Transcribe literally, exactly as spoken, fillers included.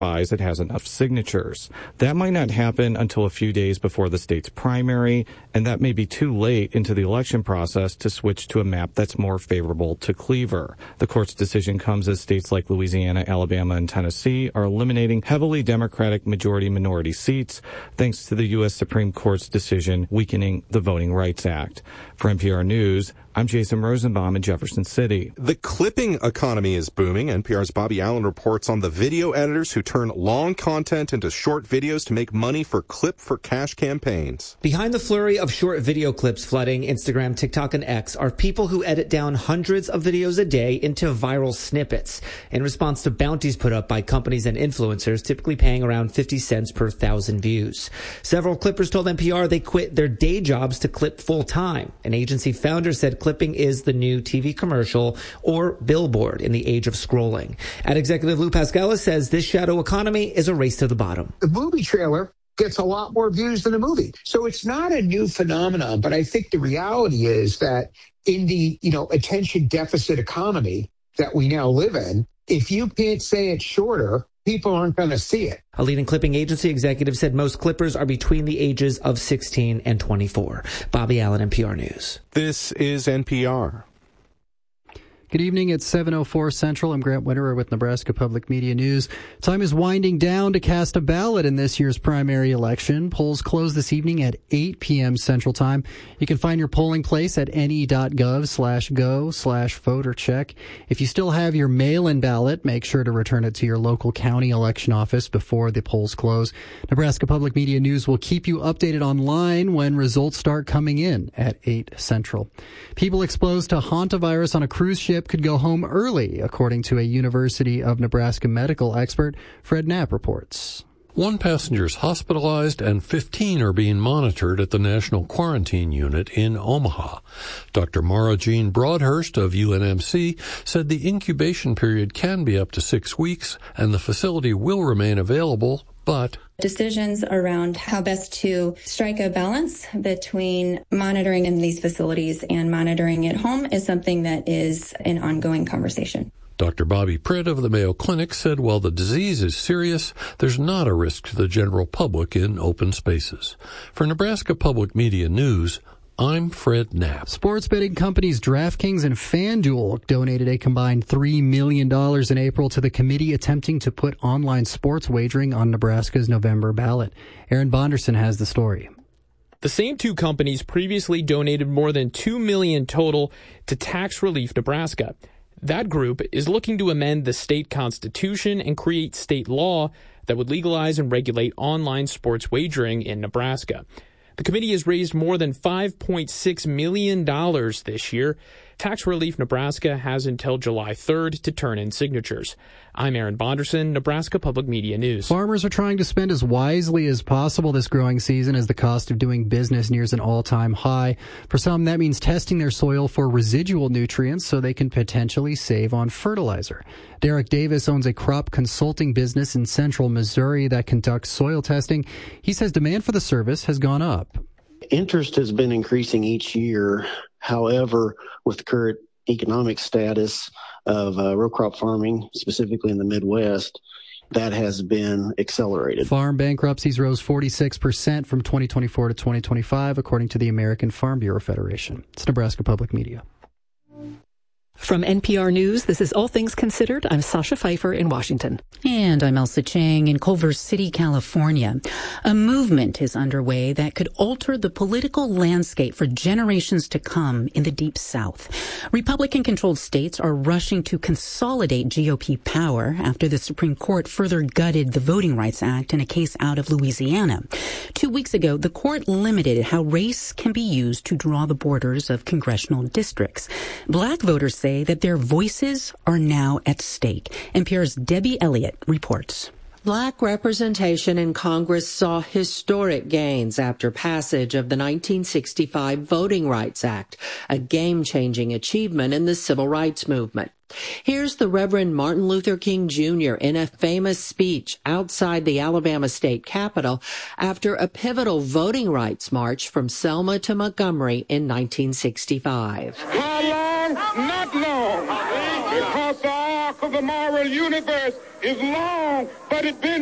it has enough signatures. That might not happen until a few days before the state's primary, and that may be too late into the election process to switch to a map that's more favorable to Cleaver. The court's decision comes as states like Louisiana, Alabama, and Tennessee are eliminating heavily Democratic majority-minority seats, thanks to the U S Supreme Court's decision weakening the Voting Rights Act. For N P R News, I'm Jason Rosenbaum in Jefferson City. The clipping economy is booming. N P R's Bobby Allen reports on the video editors who turn long content into short videos to make money for clip-for-cash campaigns. Behind the flurry of short video clips flooding Instagram, TikTok, and X are people who edit down hundreds of videos a day into viral snippets in response to bounties put up by companies and influencers, typically paying around fifty cents per thousand views. Several clippers told N P R they quit their day jobs to clip full-time. An agency founder said clipping is the new T V commercial or billboard in the age of scrolling. Ad executive Lou Pascala says this shadow economy is a race to the bottom. The movie trailer gets a lot more views than the movie. So it's not a new phenomenon, but I think the reality is that in the, you know, attention deficit economy that we now live in, if you can't say it shorter, people aren't going to see it. A leading clipping agency executive said most clippers are between the ages of sixteen and twenty-four. Bobby Allen, N P R News. This is N P R. Good evening. It's seven oh four Central. I'm Grant Winterer with Nebraska Public Media News. Time is winding down to cast a ballot in this year's primary election. Polls close this evening at eight p.m. Central Time. You can find your polling place at ne.gov slash go slash vote or check. If you still have your mail-in ballot, make sure to return it to your local county election office before the polls close. Nebraska Public Media News will keep you updated online when results start coming in at eight Central. People exposed to hantavirus on a cruise ship could go home early, according to a University of Nebraska medical expert. Fred Knapp reports. One passenger is hospitalized and fifteen are being monitored at the National Quarantine Unit in Omaha. Doctor Mara Jean Broadhurst of U N M C said the incubation period can be up to six weeks and the facility will remain available, but decisions around how best to strike a balance between monitoring in these facilities and monitoring at home is something that is an ongoing conversation. Doctor Bobby Pritt of the Mayo Clinic said while the disease is serious, there's not a risk to the general public in open spaces. For Nebraska Public Media News, I'm Fred Knapp. Sports betting companies DraftKings and FanDuel donated a combined three million dollars in April to the committee attempting to put online sports wagering on Nebraska's November ballot. Aaron Bonderson has the story. The same two companies previously donated more than two million dollars total to Tax Relief Nebraska. That group is looking to amend the state constitution and create state law that would legalize and regulate online sports wagering in Nebraska. The committee has raised more than five point six million dollars this year. Tax Relief Nebraska has until July third to turn in signatures. I'm Aaron Bonderson, Nebraska Public Media News. Farmers are trying to spend as wisely as possible this growing season as the cost of doing business nears an all-time high. For some, that means testing their soil for residual nutrients so they can potentially save on fertilizer. Derek Davis owns a crop consulting business in central Missouri that conducts soil testing. He says demand for the service has gone up. Interest has been increasing each year. However, with the current economic status of uh, row crop farming, specifically in the Midwest, that has been accelerated. Farm bankruptcies rose forty-six percent from twenty twenty-four to twenty twenty-five, according to the American Farm Bureau Federation. It's Nebraska Public Media. From N P R News, this is All Things Considered. I'm Sasha Pfeiffer in Washington. And I'm Elsa Chang in Culver City, California. A movement is underway that could alter the political landscape for generations to come in the Deep South. Republican-controlled states are rushing to consolidate G O P power after the Supreme Court further gutted the Voting Rights Act in a case out of Louisiana. Two weeks ago, the court limited how race can be used to draw the borders of congressional districts. Black voters say that their voices are now at stake. N P R's Debbie Elliott reports. Black representation in Congress saw historic gains after passage of the nineteen sixty-five Voting Rights Act, a game-changing achievement in the civil rights movement. Here's the Reverend Martin Luther King Junior in a famous speech outside the Alabama state capitol after a pivotal voting rights march from Selma to Montgomery in nineteen sixty-five. How long? Not long. Because our of the moral universe is long, but it's been